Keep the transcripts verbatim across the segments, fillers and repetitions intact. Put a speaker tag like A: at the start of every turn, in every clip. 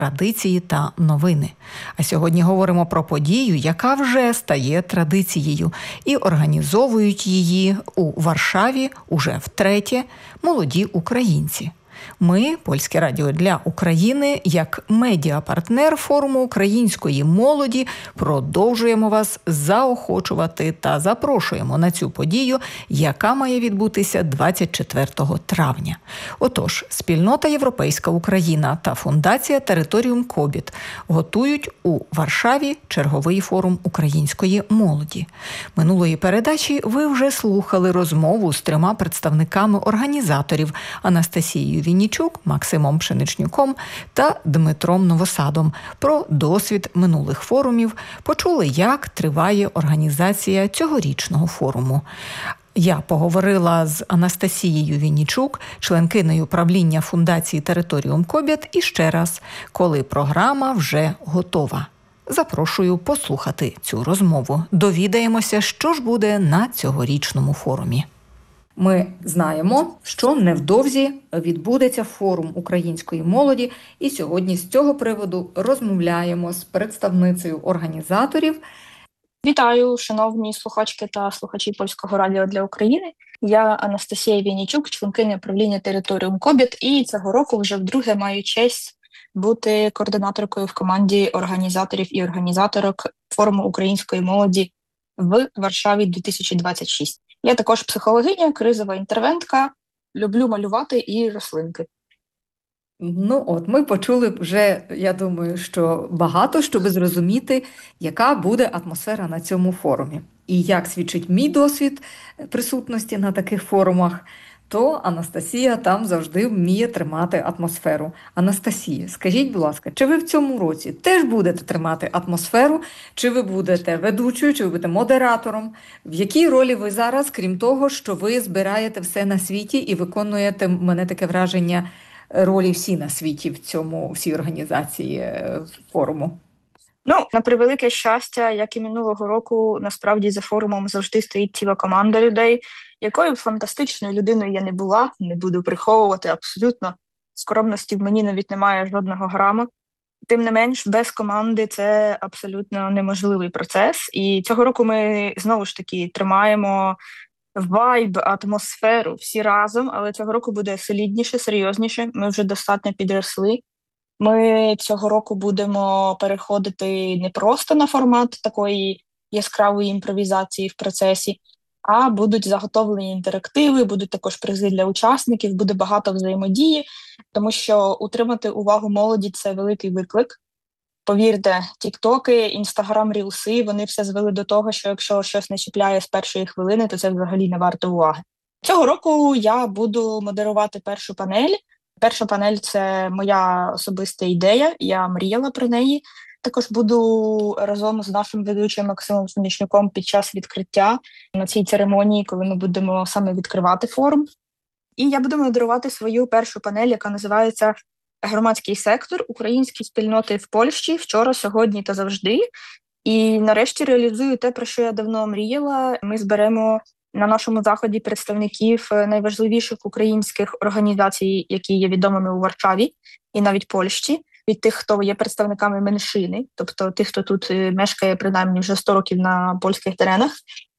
A: традиції та новини. А сьогодні говоримо про подію, яка вже стає традицією, і організовують її у Варшаві уже втретє молоді українці. Ми, Польське радіо для України, як медіапартнер форуму української молоді, продовжуємо вас заохочувати та запрошуємо на цю подію, яка має відбутися двадцять четвертого травня. Отож, спільнота «Європейська Україна» та фундація «Територіум Кобіт» готують у Варшаві черговий форум української молоді. Минулої передачі ви вже слухали розмову з трьома представниками організаторів Анастасією Віннічук, Максимом Пшеничнюком та Дмитром Новосадом про досвід минулих форумів, почули, як триває організація цьогорічного форуму. Я поговорила з Анастасією Віннічук, членкинею правління фундації «Територіум Кобіт», і ще раз, коли програма вже готова. Запрошую послухати цю розмову. Довідаємося, що ж буде на цьогорічному форумі. Ми знаємо, що невдовзі відбудеться форум української молоді, і сьогодні з цього приводу розмовляємо з представницею організаторів.
B: Вітаю, шановні слухачки та слухачі Польського радіо для України. Я Анастасія Віннічук, членкиня правління «Територіум Кобіт», і цього року вже вдруге маю честь бути координаторкою в команді організаторів і організаторок форуму української молоді в Варшаві дві тисячі двадцять шість. Я також психологиня, кризова інтервентка, люблю малювати і рослинки.
A: Ну от, ми почули вже, я думаю, що багато, щоб зрозуміти, яка буде атмосфера на цьому форумі. І як свідчить мій досвід присутності на таких форумах, то Анастасія там завжди вміє тримати атмосферу. Анастасія, скажіть, будь ласка, чи ви в цьому році теж будете тримати атмосферу, чи ви будете ведучою, чи ви будете модератором? В якій ролі ви зараз, крім того, що ви збираєте все на світі і виконуєте, в мене таке враження, ролі всі на світі в цьому, всій організації форуму?
B: Ну, на превелике щастя, як і минулого року, насправді за форумом завжди стоїть ціла команда людей. Якою б фантастичною людиною я не була, не буду приховувати абсолютно, скромності в мені навіть немає жодного грама. Тим не менш, без команди це абсолютно неможливий процес. І цього року ми, знову ж таки, тримаємо вайб, атмосферу всі разом, але цього року буде солідніше, серйозніше. Ми вже достатньо підросли. Ми цього року будемо переходити не просто на формат такої яскравої імпровізації в процесі, а будуть заготовлені інтерактиви, будуть також призи для учасників, буде багато взаємодії, тому що утримати увагу молоді – це великий виклик. Повірте, тіктоки, інстаграм-рілси, вони все звели до того, що якщо щось не чіпляє з першої хвилини, то це взагалі не варто уваги. Цього року я буду модерувати першу панель. Перша панель – це моя особиста ідея, я мріяла про неї. Також буду разом з нашим ведучим Максимом Пшеничнюком під час відкриття на цій церемонії, коли ми будемо саме відкривати форум. І я буду модерувати свою першу панель, яка називається «Громадський сектор. Українські спільноти в Польщі. Вчора, сьогодні та завжди». І нарешті реалізую те, про що я давно мріяла. Ми зберемо на нашому заході представників найважливіших українських організацій, які є відомими у Варшаві і навіть Польщі, від тих, хто є представниками меншини, тобто тих, хто тут мешкає принаймні вже сто років на польських теренах,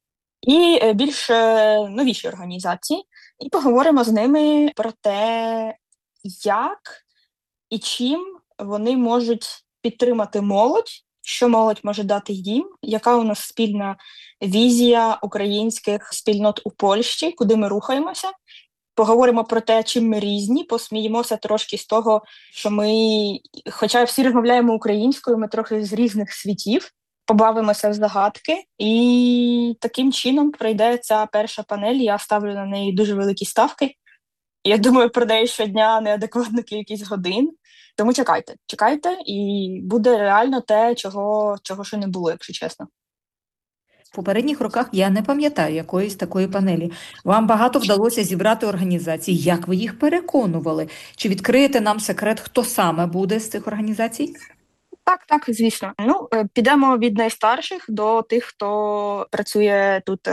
B: і більш новіші організації. І поговоримо з ними про те, як і чим вони можуть підтримати молодь, що молодь може дати їм, яка у нас спільна візія українських спільнот у Польщі, куди ми рухаємося. Поговоримо про те, чим ми різні, посміємося трошки з того, що ми, хоча всі розмовляємо українською, ми трохи з різних світів, побавимося в загадки, і таким чином пройде ця перша панель, я ставлю на неї дуже великі ставки. Я думаю про неї щодня неадекватну кількість годин, тому чекайте, чекайте, і буде реально те, чого, чого ще не було, якщо чесно.
A: В попередніх роках я не пам'ятаю якоїсь такої панелі. Вам багато вдалося зібрати організацій. Як ви їх переконували? Чи відкриєте нам секрет, хто саме буде з цих організацій?
B: Так, так, звісно. Ну, підемо від найстарших до тих, хто працює тут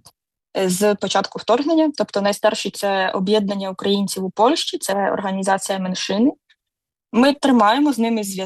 B: з початку вторгнення. Тобто найстарші – це об'єднання українців у Польщі, це організація меншини. Ми тримаємо з ними зв'язок.